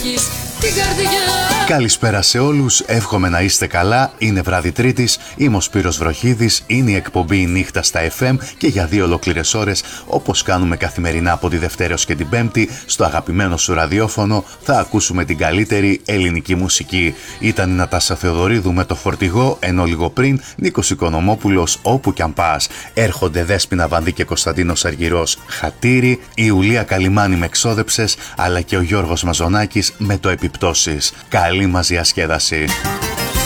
έχεις την καρδιά. Καλησπέρα σε όλους, εύχομαι να είστε καλά. Είναι βράδυ Τρίτης, είμαι ο Σπύρος Βροχίδης, είναι η εκπομπή Νύχτα στα FM και για 2 ολόκληρες ώρες, όπως κάνουμε καθημερινά από τη Δευτέρα ως και την Πέμπτη, στο αγαπημένο σου ραδιόφωνο θα ακούσουμε την καλύτερη ελληνική μουσική. Ήταν η Νατάσα Θεοδωρίδου με το φορτηγό, ενώ λίγο πριν Νίκος Οικονομόπουλος, όπου κι αν πας. Έρχονται Δέσποινα Βανδύ και Κωνσταντίνος Αργυρός, Χατήρι, η Ιουλία Καλιμάνη με Ξόδεψες, αλλά και ο Γιώργος Μαζονάκης με το Επιπτώσεις. Καλή μας διασκέδαση.